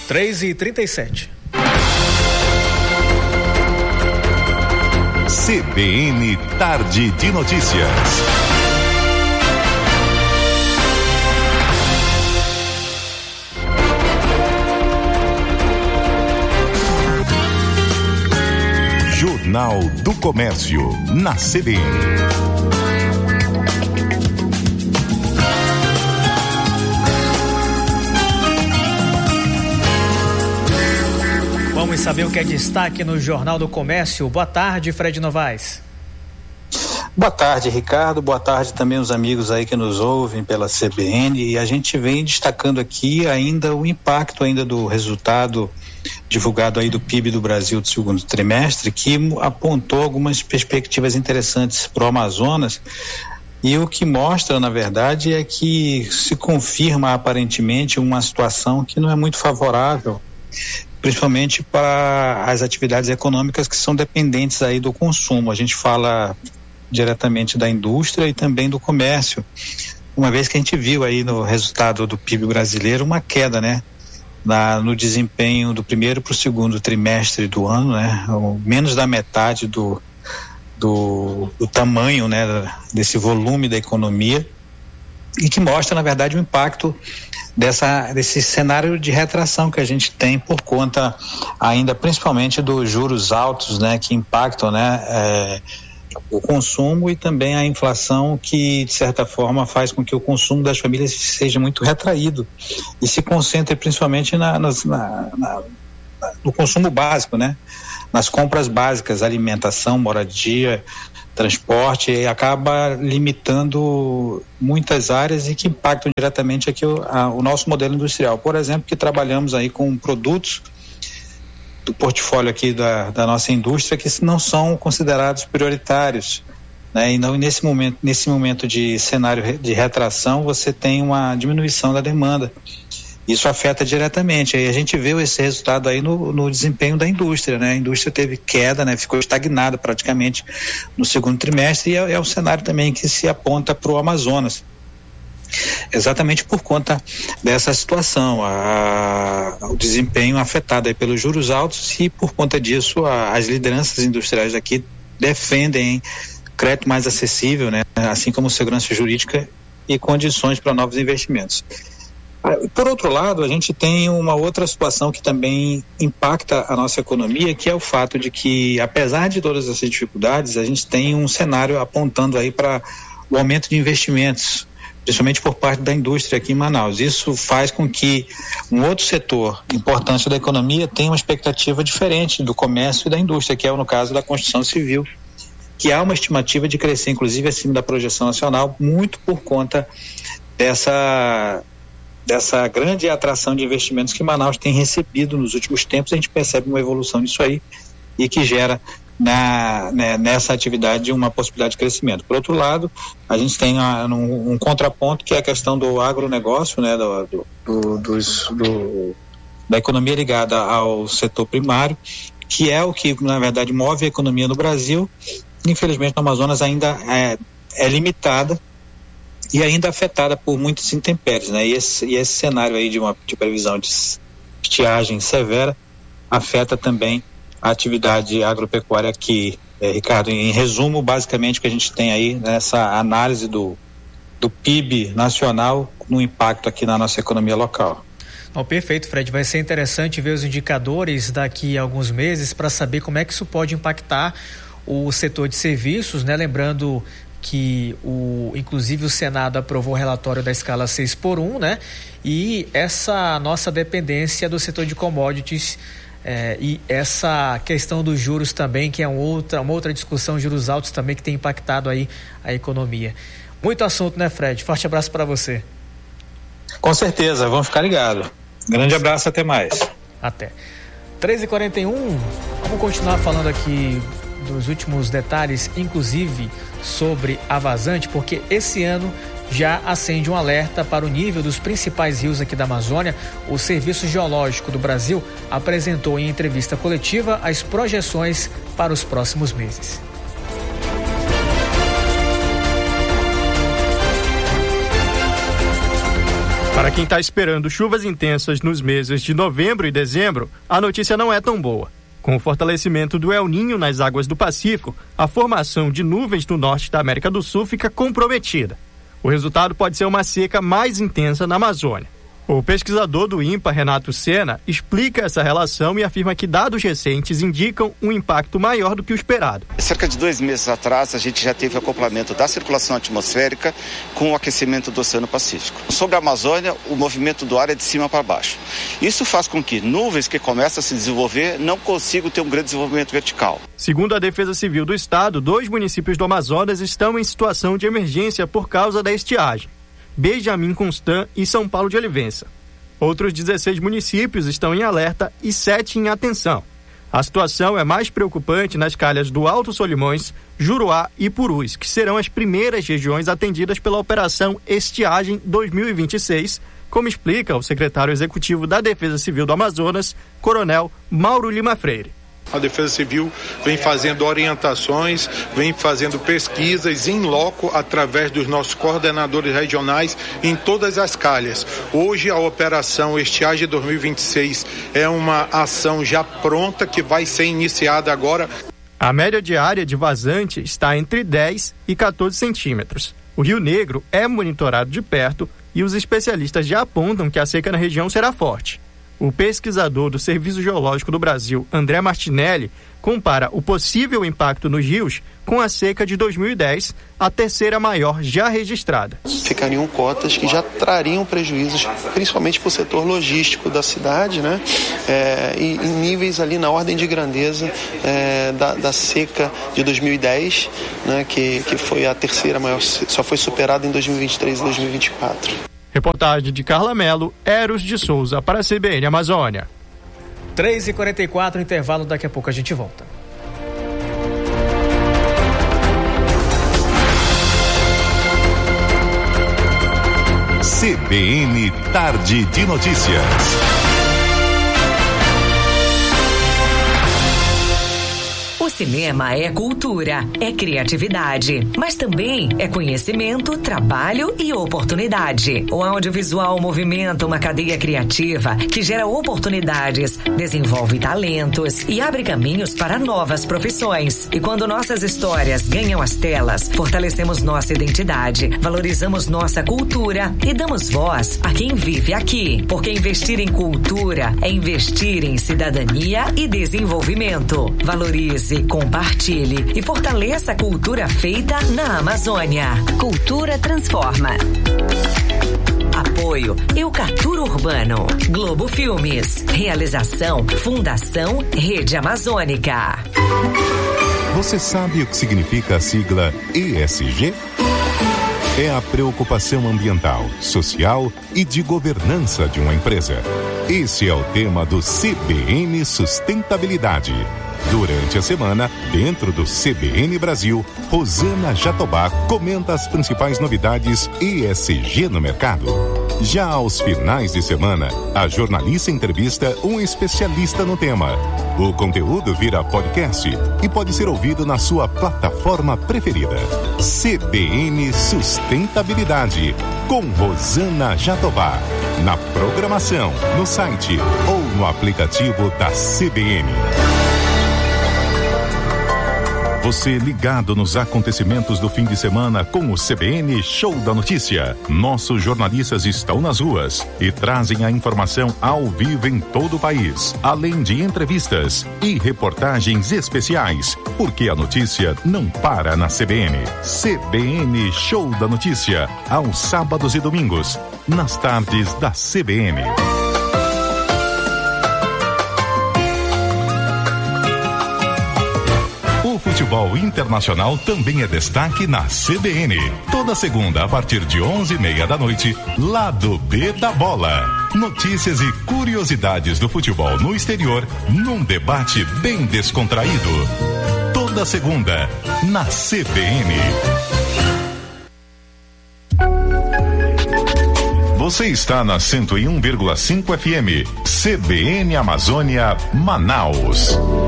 3h37. CBN Tarde de Notícias. Jornal do Comércio, na CBN. Vamos saber o que é destaque no Jornal do Comércio. Boa tarde, Fred Novaes. Boa tarde, Ricardo. Boa tarde também os amigos aí que nos ouvem pela CBN. E a gente vem destacando aqui ainda o impacto ainda do resultado divulgado aí do PIB do Brasil do segundo trimestre, que apontou algumas perspectivas interessantes para o Amazonas. E o que mostra, na verdade, é que se confirma aparentemente uma situação que não é muito favorável, principalmente para as atividades econômicas que são dependentes aí do consumo. A gente fala diretamente da indústria e também do comércio, uma vez que a gente viu aí no resultado do PIB brasileiro uma queda, né, no desempenho do primeiro para o segundo trimestre do ano, né, menos da metade do tamanho, né, desse volume da economia, e que mostra, na verdade, o impacto desse cenário de retração que a gente tem por conta ainda principalmente dos juros altos, né, que impactam, né, o consumo e também a inflação, que de certa forma faz com que o consumo das famílias seja muito retraído e se concentre principalmente no consumo básico, né, nas compras básicas, alimentação, moradia, transporte, e acaba limitando muitas áreas e que impactam diretamente aqui o nosso modelo industrial. Por exemplo, que trabalhamos aí com produtos do portfólio aqui da nossa indústria que não são considerados prioritários, né? E não, nesse momento de cenário de retração, você tem uma diminuição da demanda. Isso afeta diretamente. Aí a gente viu esse resultado aí no desempenho da indústria, né? A indústria teve queda, né? Ficou estagnada praticamente no segundo trimestre, e é o cenário também que se aponta para o Amazonas. Exatamente por conta dessa situação, o desempenho afetado aí pelos juros altos, e por conta disso as lideranças industriais aqui defendem crédito mais acessível, né? Assim como segurança jurídica e condições para novos investimentos. Por outro lado, a gente tem uma outra situação que também impacta a nossa economia, que é o fato de que, apesar de todas essas dificuldades, a gente tem um cenário apontando aí para o aumento de investimentos, principalmente por parte da indústria aqui em Manaus. Isso faz com que um outro setor importante da economia tenha uma expectativa diferente do comércio e da indústria, que é no caso da construção civil, que há uma estimativa de crescer, inclusive, acima da projeção nacional, muito por conta dessa grande atração de investimentos que Manaus tem recebido nos últimos tempos. A gente percebe uma evolução nisso aí e que gera nessa atividade uma possibilidade de crescimento. Por outro lado, a gente tem um contraponto, que é a questão do agronegócio, né, da economia ligada ao setor primário, que é o que, na verdade, move a economia no Brasil. Infelizmente, no Amazonas ainda é limitada e ainda afetada por muitas intempéries, né? E esse cenário aí de previsão de estiagem severa afeta também a atividade agropecuária aqui, Ricardo. Em resumo, basicamente, o que a gente tem aí nessa análise do PIB nacional no impacto aqui na nossa economia local. Perfeito, Fred. Vai ser interessante ver os indicadores daqui a alguns meses para saber como é que isso pode impactar o setor de serviços, né? Lembrando que inclusive o Senado aprovou o relatório da escala 6x1, né? E essa nossa dependência do setor de commodities, e essa questão dos juros também, que é uma outra discussão, juros altos também, que tem impactado aí a economia. Muito assunto, né, Fred? Forte abraço para você. Com certeza, vamos ficar ligados. Grande abraço, até mais. Até. 3h41, vamos continuar falando aqui dos últimos detalhes, inclusive sobre a vazante, porque esse ano já acende um alerta para o nível dos principais rios aqui da Amazônia. O Serviço Geológico do Brasil apresentou em entrevista coletiva as projeções para os próximos meses. Para quem está esperando chuvas intensas nos meses de novembro e dezembro, a notícia não é tão boa. Com o fortalecimento do El Niño nas águas do Pacífico, a formação de nuvens no norte da América do Sul fica comprometida. O resultado pode ser uma seca mais intensa na Amazônia. O pesquisador do INPA, Renato Sena, explica essa relação e afirma que dados recentes indicam um impacto maior do que o esperado. Cerca de 2 meses atrás, a gente já teve o acoplamento da circulação atmosférica com o aquecimento do Oceano Pacífico. Sobre a Amazônia, o movimento do ar é de cima para baixo. Isso faz com que nuvens que começam a se desenvolver não consigam ter um grande desenvolvimento vertical. Segundo a Defesa Civil do Estado, 2 municípios do Amazonas estão em situação de emergência por causa da estiagem: Benjamin Constant e São Paulo de Olivença. Outros 16 municípios estão em alerta e 7 em atenção. A situação é mais preocupante nas calhas do Alto Solimões, Juruá e Purus, que serão as primeiras regiões atendidas pela Operação Estiagem 2026, como explica o secretário executivo da Defesa Civil do Amazonas, Coronel Mauro Lima Freire. A Defesa Civil vem fazendo orientações, vem fazendo pesquisas em loco através dos nossos coordenadores regionais em todas as calhas. Hoje a Operação Estiagem 2026 é uma ação já pronta que vai ser iniciada agora. A média diária de vazante está entre 10 e 14 centímetros. O Rio Negro é monitorado de perto e os especialistas já apontam que a seca na região será forte. O pesquisador do Serviço Geológico do Brasil, André Martinelli, compara o possível impacto nos rios com a seca de 2010, a terceira maior já registrada. Ficariam cotas que já trariam prejuízos, principalmente para o setor logístico da cidade, né? E em níveis ali na ordem de grandeza da seca de 2010, né? Que foi a terceira maior, só foi superada em 2023 e 2024. Reportagem de Carla Melo, Eros de Souza para a CBN Amazônia. 3h44, intervalo, daqui a pouco a gente volta. CBN Tarde de Notícias. O cinema é cultura, é criatividade, mas também é conhecimento, trabalho e oportunidade. O audiovisual movimenta uma cadeia criativa que gera oportunidades, desenvolve talentos e abre caminhos para novas profissões. E quando nossas histórias ganham as telas, fortalecemos nossa identidade, valorizamos nossa cultura e damos voz a quem vive aqui. Porque investir em cultura é investir em cidadania e desenvolvimento. Valorize, compartilhe e fortaleça a cultura feita na Amazônia. Cultura transforma. Apoio Eucatura Urbano, Globo Filmes. Realização Fundação Rede Amazônica. Você sabe o que significa a sigla ESG? É a preocupação ambiental, social e de governança de uma empresa. Esse é o tema do CBN Sustentabilidade. Durante a semana, dentro do CBN Brasil, Rosana Jatobá comenta as principais novidades ESG no mercado. Já aos finais de semana, a jornalista entrevista um especialista no tema. O conteúdo vira podcast e pode ser ouvido na sua plataforma preferida. CBN Sustentabilidade, com Rosana Jatobá. Na programação, no site ou no aplicativo da CBN. Você ligado nos acontecimentos do fim de semana com o CBN Show da Notícia. Nossos jornalistas estão nas ruas e trazem a informação ao vivo em todo o país, além de entrevistas e reportagens especiais, porque a notícia não para na CBN. CBN Show da Notícia, aos sábados e domingos, nas tardes da CBN. O futebol internacional também é destaque na CBN. Toda segunda, a partir de 11h30 da noite, Lado B da Bola. Notícias e curiosidades do futebol no exterior, num debate bem descontraído. Toda segunda, na CBN. Você está na 101,5 FM, CBN Amazônia, Manaus.